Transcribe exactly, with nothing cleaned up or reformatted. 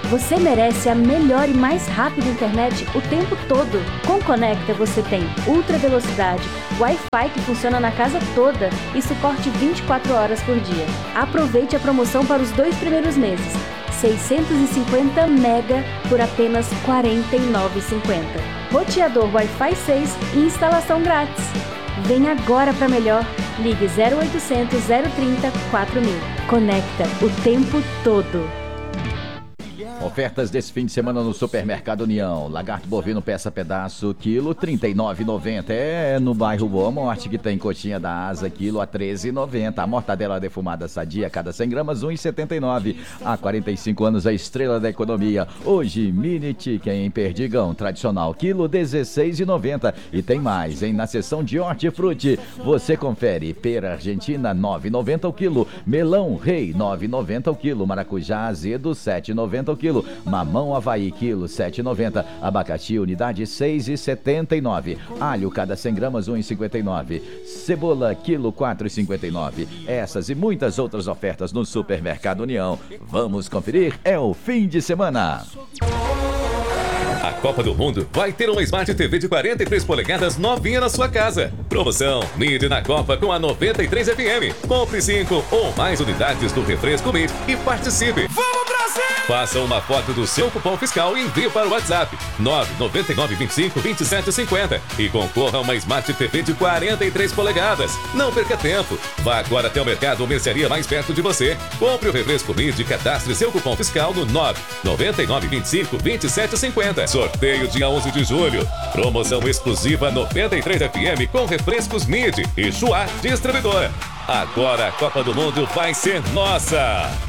Você merece a melhor e mais rápida internet o tempo todo. Com Conecta você tem ultra velocidade, Wi-Fi que funciona na casa toda e suporte vinte e quatro horas por dia. Aproveite a promoção para os dois primeiros meses. seiscentos e cinquenta mega por apenas quarenta e nove reais e cinquenta centavos. Roteador Wi-Fi seis e instalação grátis. Vem agora para melhor. Ligue zero oitocentos, zero trinta, quatro mil. Conecta o tempo todo. Ofertas desse fim de semana no Supermercado União. Lagarto bovino peça pedaço, quilo, trinta e nove reais e noventa centavos. É no bairro Walmart que tem coxinha da asa, quilo, a treze reais e noventa centavos. A mortadela defumada sadia, cada cem gramas, um real e setenta e nove centavos. Há quarenta e cinco anos, a estrela da economia. Hoje, mini chicken em Perdigão, tradicional, quilo, dezesseis reais e noventa centavos. E tem mais, hein? Na seção de hortifruti, você confere. Pera argentina, nove reais e noventa centavos o quilo. Melão rei, nove reais e noventa centavos o quilo. Maracujá azedo, sete reais e noventa centavos o quilo. Mamão Havaí, quilo, sete reais e noventa centavos. Abacaxi, unidade, seis reais e setenta e nove centavos. Alho, cada cem gramas, um real e cinquenta e nove centavos. Cebola, quilo, quatro reais e cinquenta e nove centavos. Essas e muitas outras ofertas no Supermercado União. Vamos conferir, é o fim de semana. A Copa do Mundo vai ter uma Smart T V de quarenta e três polegadas novinha na sua casa. Promoção Mid na Copa com a noventa e três F M. Compre cinco ou mais unidades do refresco Mid e participe. Vamos, Brasil! Faça uma foto do seu cupom fiscal e envie para o WhatsApp nove nove nove, vinte e cinco, vinte e sete, cinquenta e concorra a uma Smart T V de quarenta e três polegadas. Não perca tempo. Vá agora até o mercado ou mercearia mais perto de você. Compre o refresco Mid e cadastre seu cupom fiscal no nove nove nove, vinte e cinco, vinte e sete, cinquenta. Sorteio dia onze de julho. Promoção exclusiva noventa e três F M com refrescos Mid e Chua Distribuidora. Agora a Copa do Mundo vai ser nossa!